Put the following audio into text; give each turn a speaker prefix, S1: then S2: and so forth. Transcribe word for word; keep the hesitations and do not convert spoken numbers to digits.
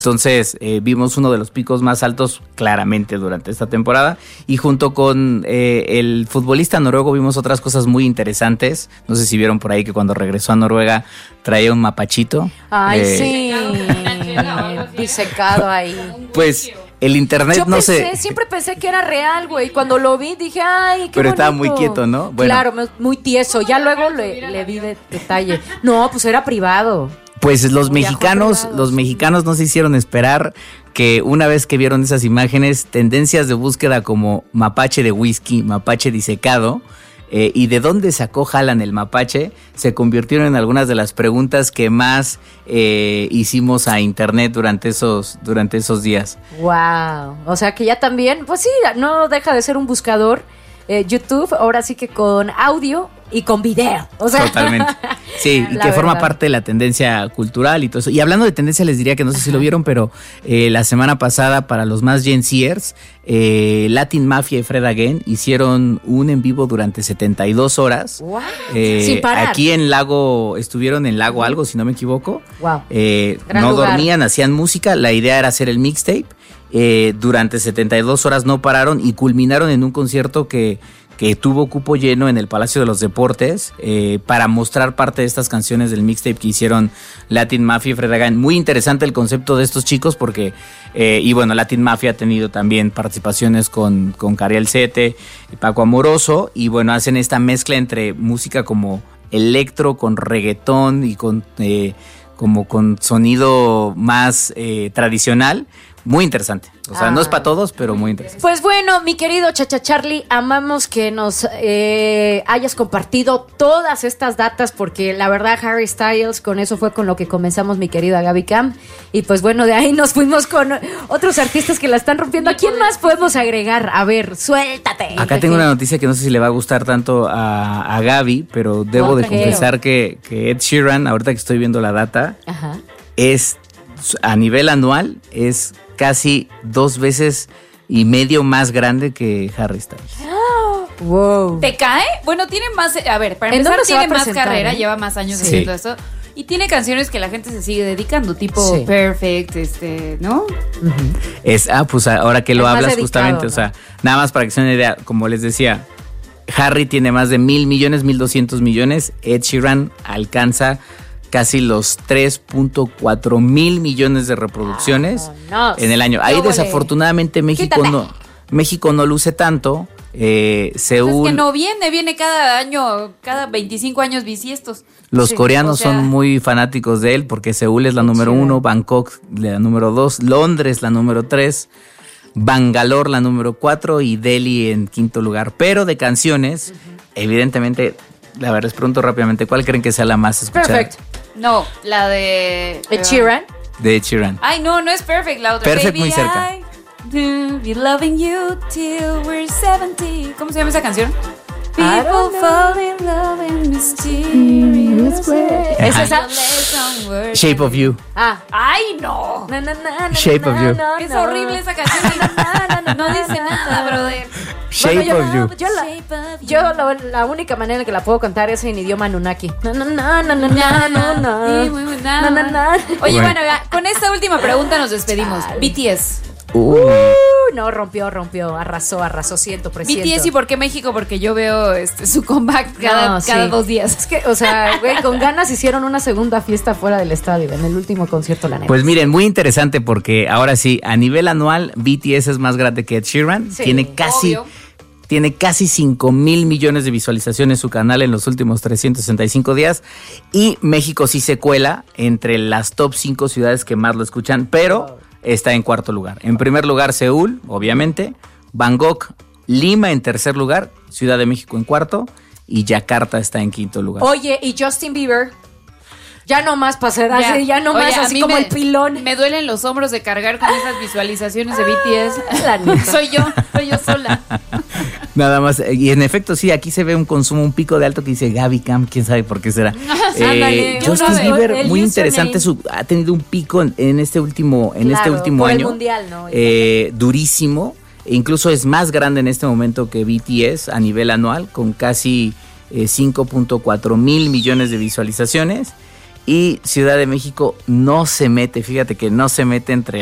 S1: Entonces eh, vimos uno de los picos más altos claramente durante esta temporada y junto con eh, el futbolista noruego vimos otras cosas muy interesantes. No sé si vieron por ahí que cuando regresó a Noruega traía un mapachito.
S2: Ay,
S1: eh,
S2: sí, disecado ahí.
S1: Pues el internet
S2: Yo
S1: no
S2: pensé,
S1: sé.
S2: siempre pensé que era real, güey. Cuando lo vi dije, ay, qué
S1: Pero
S2: bonito.
S1: estaba muy quieto, ¿no? Bueno.
S2: Claro, muy tieso. Ya luego le, le vi de detalle. No, pues era privado.
S1: Pues los
S2: Viajó
S1: mexicanos,
S2: privado,
S1: los
S2: sí.
S1: mexicanos no se hicieron esperar que una vez que vieron esas imágenes, tendencias de búsqueda como mapache de whisky, mapache disecado, eh, y de dónde sacó Haaland el mapache, se convirtieron en algunas de las preguntas que más eh, hicimos a internet durante esos, durante esos días.
S2: Wow. O sea que ya también, pues sí, no deja de ser un buscador. Eh, YouTube, ahora sí que con audio y con video. O sea,
S1: totalmente. Sí, y
S2: La
S1: que forma
S2: verdad.
S1: parte de la tendencia cultural y todo eso. Y hablando de tendencia, les diría que no sé si lo vieron, pero eh, la semana pasada, para los más Gen Zers, eh, Latin Mafia y Fred Again hicieron un en vivo durante setenta y dos horas.
S2: Wow.
S1: Eh,
S2: Sin parar.
S1: Aquí en Lago, estuvieron en Lago Algo, si no me equivoco.
S2: Wow.
S1: Eh,
S2: Gran
S1: no
S2: lugar.
S1: dormían, hacían música. La idea era hacer el mixtape. Eh, durante setenta y dos horas no pararon y culminaron en un concierto que, que tuvo cupo lleno en el Palacio de los Deportes eh, para mostrar parte de estas canciones del mixtape que hicieron Latin Mafia y Fred Again. Muy interesante el concepto de estos chicos porque, eh, y bueno, Latin Mafia ha tenido también participaciones con, con Cariel Sete, Paco Amoroso, y bueno, hacen esta mezcla entre música como electro con reggaetón y con eh, como con sonido más eh, tradicional. Muy interesante. O sea,
S2: Ah.
S1: no es para todos, pero muy interesante.
S2: Pues bueno, mi querido Chacha Charlie, amamos que nos eh, hayas compartido todas estas datas porque la verdad Harry Styles, con eso fue con lo que comenzamos, mi querida Gaby Cam. Y pues bueno, de ahí nos fuimos con otros artistas que la están rompiendo. ¿A quién más podemos agregar? A ver, suéltate.
S1: Acá tengo una noticia que no sé si le va a gustar tanto a, a Gaby, pero debo de
S2: Ok.
S1: confesar que, que Ed Sheeran, ahorita que estoy viendo la data,
S2: Ajá.
S1: es a nivel anual, es casi dos veces y medio más grande que Harry Styles.
S2: Wow.
S3: ¿Te cae? Bueno, tiene más. A ver, para
S2: ¿En
S3: empezar,
S2: dónde se va
S3: tiene
S2: a
S3: más
S2: presentar,
S3: carrera,
S2: eh?
S3: lleva más años
S1: Sí.
S3: haciendo esto. Y tiene canciones que la gente se sigue dedicando, tipo
S2: Sí.
S3: Perfect, este, ¿no?
S1: Es, ah, pues ahora que lo
S2: Es más
S1: hablas
S2: dedicado,
S1: justamente,
S2: ¿no?
S1: o sea, nada más para que se den una idea, como les decía, Harry tiene más de mil millones, mil doscientos millones, Ed Sheeran alcanza casi los tres punto cuatro mil millones de reproducciones
S2: Vámonos.
S1: en el año. Ahí
S2: ¡Qué ole!
S1: desafortunadamente México
S2: Quítale.
S1: no, México no luce tanto. Eh, Seúl,
S3: Es que no viene, viene cada año, cada veinticinco años bisiestos.
S1: los
S2: Sí,
S1: coreanos
S3: o sea-
S1: son muy fanáticos de él porque Seúl es la número
S2: chido.
S1: uno, Bangkok la número dos, Londres la número tres, Bangalore la número cuatro y Delhi en quinto lugar. Pero de canciones, evidentemente, la verdad es pronto rápidamente, ¿cuál creen que sea la más escuchada?
S2: Perfect.
S3: No, la de.
S2: Ed Sheeran.
S1: De Ed Sheeran.
S3: Ay, no, no es Perfect, la otra.
S1: Perfect,
S3: Baby,
S1: muy cerca.
S3: I do be loving you till we're seventy. ¿Cómo se llama esa canción?
S2: I
S3: People
S2: don't know.
S3: fall in love in mysterious ways.
S2: ¿Es
S1: Ajá.
S2: esa?
S3: Some words.
S1: Shape of You.
S2: Ah.
S3: Ay, no.
S2: Na, na, na, na,
S1: Shape
S2: na,
S1: of You.
S2: na,
S3: Es
S2: na.
S3: horrible esa canción. No dice nada, brother.
S1: Shape
S2: Bueno, yo-
S1: of You.
S2: Yo, la, yo la, la única manera en que la puedo cantar es en idioma Anunnaki. Na, na, na, na, na, na, na, na. Na, na, na.
S3: Oye,
S1: Bueno.
S3: bueno, ya, con esta última pregunta nos despedimos. B T S.
S1: Uh,
S2: Uh, no, rompió, rompió, arrasó, arrasó, siento, presiento.
S3: B T S, ¿y por qué México? Porque yo veo este, su comeback cada,
S2: No,
S3: cada
S2: sí.
S3: dos días.
S2: Es que, o sea, güey, con ganas hicieron una segunda fiesta fuera del estadio, en el último concierto, la neta.
S1: Pues miren, muy interesante porque ahora sí, a nivel anual, B T S es más grande que Ed Sheeran.
S2: Sí,
S1: tiene casi...
S3: obvio.
S1: Tiene casi cinco mil millones de visualizaciones su canal en los últimos trescientos sesenta y cinco días. Y México sí se cuela entre las top cinco ciudades que más lo escuchan, pero está en cuarto lugar. En primer lugar, Seúl, obviamente. Bangkok, Lima en tercer lugar. Ciudad de México en cuarto. Y Yakarta está en quinto lugar.
S2: Oye, y Justin Bieber, ya no más pasar así, ya no
S3: Oye,
S2: más
S3: a
S2: así
S3: mí
S2: como
S3: me-
S2: el pilón.
S3: Me duelen los hombros de cargar con esas visualizaciones de B T S.
S2: La neta.
S3: Soy yo, soy yo sola.
S1: Nada más. Y en efecto, sí, aquí se ve un consumo, un pico de alto que dice Gaby Cam, quién sabe por qué será.
S2: Ándale,
S1: Justin
S2: uno de-
S1: Bieber,
S2: el
S1: muy
S2: username.
S1: interesante, su, ha tenido un pico en, en este último, en este
S2: Claro,
S1: último
S2: por el
S1: año.
S2: mundial, ¿no?
S1: Eh, durísimo. E incluso es más grande en este momento que B T S a nivel anual, con casi eh, cinco punto cuatro mil millones de visualizaciones. Y Ciudad de México no se mete, fíjate que no se mete entre